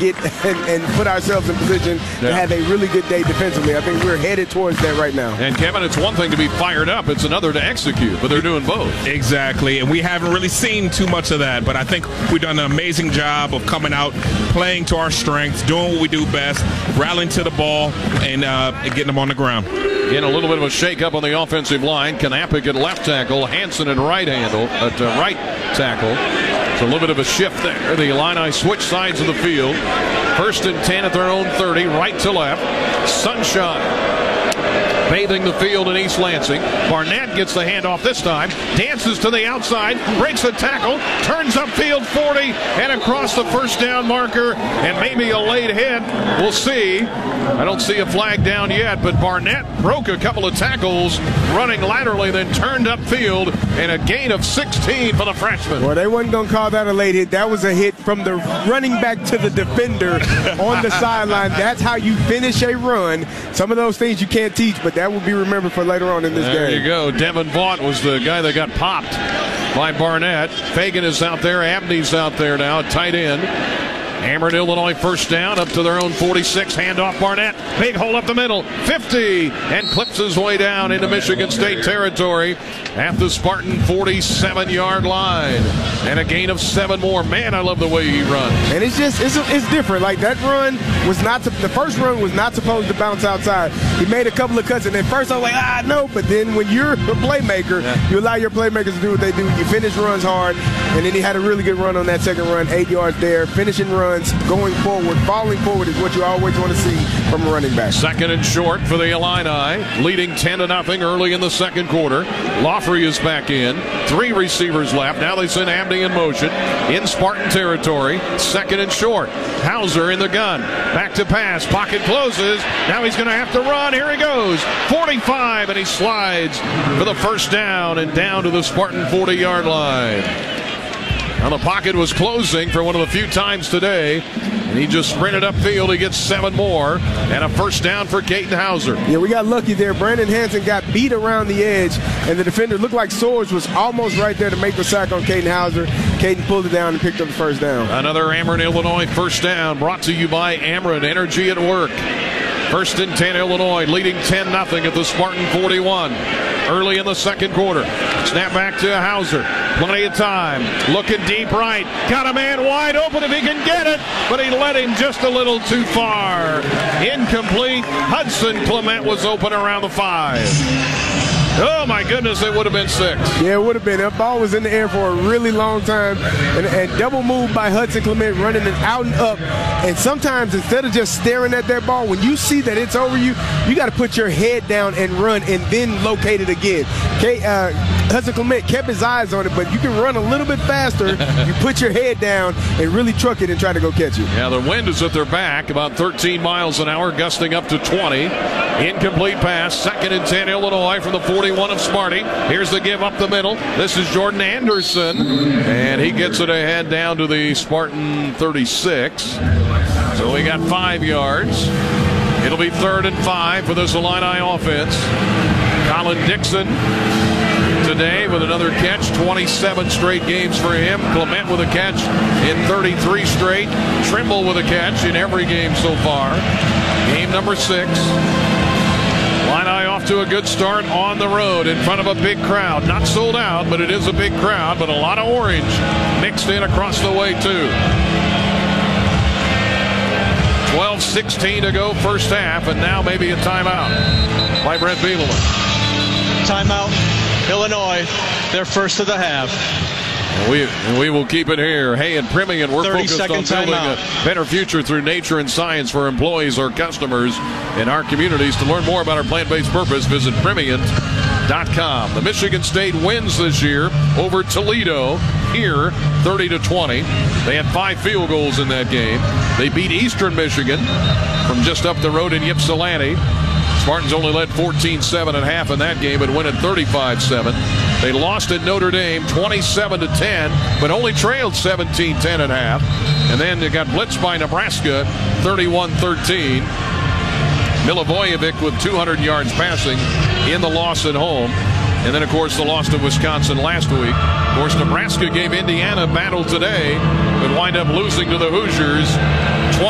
get and put ourselves in position to have a really good day defensively. I think we're headed towards that right now. And Kevin, it's one thing to be fired up, it's another to execute, but they're doing both. Exactly, and we haven't really seen too much of that, but I think we've done an amazing job of coming out, playing to our strengths, doing what we do best, rallying to the ball, and getting them on the ground. In a little bit of a shake-up on the offensive line, Knappich at left tackle, Hansen at right tackle. So a little bit of a shift there. The Illini switch sides of the field. 1st and 10 at their own 30, right to left. Sunshine bathing the field in East Lansing. Barnett gets the handoff this time, dances to the outside, breaks the tackle, turns upfield 40 and across the first down marker, and maybe a late hit. We'll see. I don't see a flag down yet, but Barnett broke a couple of tackles running laterally, then turned upfield, and a gain of 16 for the freshman. Well, they wasn't going to call that a late hit. That was a hit from the running back to the defender on the sideline. That's how you finish a run. Some of those things you can't teach, but that will be remembered for later on in this game. There you go. Devin Vaught was the guy that got popped by Barnett. Fagan is out there. Abney's out there now, tight end. Hammered Illinois first down up to their own 46. Handoff Barnett. Big hole up the middle. 50 and clips his way down into Michigan State territory at the Spartan 47-yard line. And a gain of 7 more. Man, I love the way he runs. And it's different. Like that run was not, the first run was not supposed to bounce outside. He made a couple of cuts, and at first I was like, no. But then when you're a playmaker, you allow your playmakers to do what they do. You finish runs hard, and then he had a really good run on that second run, 8 yards there. Finishing runs, going forward, falling forward is what you always want to see from a running back. 2nd and short for the Illini, leading 10-0 early in the second quarter. Laughery is back in. 3 receivers left. Now they send Abney in motion in Spartan territory. 2nd and short. Hauser in the gun. Back to pass. Pocket closes. Now he's going to have to run. Here he goes. 45, and he slides for the first down and down to the Spartan 40-yard line. Now the pocket was closing for one of the few times today, and he just sprinted upfield. He gets 7 more, and a first down for Caden Hauser. Yeah, we got lucky there. Brandon Hansen got beat around the edge, and the defender looked like Swords was almost right there to make the sack on Caden Hauser. Caden pulled it down and picked up the first down. Another Ameren, Illinois first down, brought to you by Ameren Energy at Work. 1st and 10, Illinois leading 10-0 at the Spartan 41. Early in the second quarter. Snap back to Hauser. Plenty of time. Looking deep right. Got a man wide open if he can get it, but he led him just a little too far. Incomplete. Hudson Clement was open around the 5. Oh, my goodness, it would have been 6. Yeah, it would have been. That ball was in the air for a really long time. And double move by Hudson Clement, running it out and up. And sometimes, instead of just staring at that ball, when you see that it's over you, you got to put your head down and run and then locate it again. Hudson Clement kept his eyes on it, but you can run a little bit faster. You put your head down and really truck it and try to go catch it. Yeah, the wind is at their back, about 13 miles an hour, gusting up to 20. Incomplete pass, 2nd and 10, Illinois from the 41 of Sparty. Here's the give up the middle. This is Jordan Anderson, and he gets it ahead down to the Spartan 36. So we got 5 yards. It'll be 3rd and 5 for this Illini offense. Colin Dixon today with another catch, 27 straight games for him. Clement with a catch in 33 straight. Trimble with a catch in every game so far. Game number 6. Illini off to a good start on the road in front of a big crowd. Not sold out, but it is a big crowd, but a lot of orange mixed in across the way too. 12:16 to go first half, and now maybe a timeout by Brent Bielema. Timeout, Illinois, their first of the half. And we will keep it here. Hey, in Permian, we're focused on building a better future through nature and science for employees or customers in our communities. To learn more about our plant-based purpose, visit Permian.com. The Michigan State wins this year over Toledo here, 30-20. They had 5 field goals in that game. They beat Eastern Michigan from just up the road in Ypsilanti. Spartans only led 14-7 at half in that game, but win at 35-7. They lost at Notre Dame 27-10, but only trailed 17-10 at half. And then they got blitzed by Nebraska 31-13. Milivojevic with 200 yards passing in the loss at home. And then, of course, the loss to Wisconsin last week. Of course, Nebraska gave Indiana battle today, but wind up losing to the Hoosiers